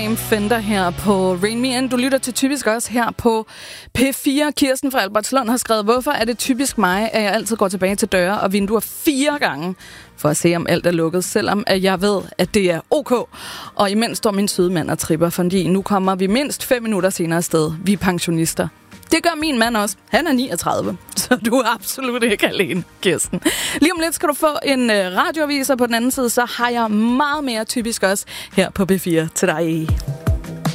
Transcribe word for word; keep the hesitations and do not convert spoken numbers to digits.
Fender her på Rain Me In. Du lytter til Typisk også her på P fire. Kirsten fra Albertslund har skrevet, hvorfor er det typisk mig, at jeg altid går tilbage til døre og vinduer fire gange for at se, om alt er lukket, selvom at jeg ved, at det er ok. Og imens står min søde mand og tripper, fordi nu kommer vi mindst fem minutter senere afsted. Vi er pensionister. Det gør min mand også. Han er niogtredive, så du er absolut ikke alene, Kirsten. Lige om lidt skal du få en uh, radioavis, og på den anden side, så har jeg meget mere Typisk også her på P fire til dig.